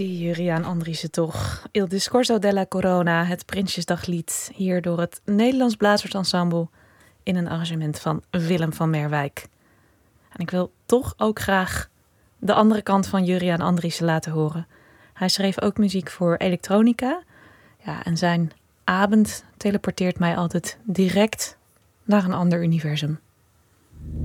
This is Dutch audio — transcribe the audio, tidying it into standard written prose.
Die Juriaan Andriessen toch. Il discorso della corona, het Prinsjesdaglied, hier door het Nederlands Blazersensemble in een arrangement van Willem van Merwijk. En ik wil toch ook graag de andere kant van Juriaan Andriessen laten horen. Hij schreef ook muziek voor elektronica. Ja, en zijn abend teleporteert mij altijd direct naar een ander universum.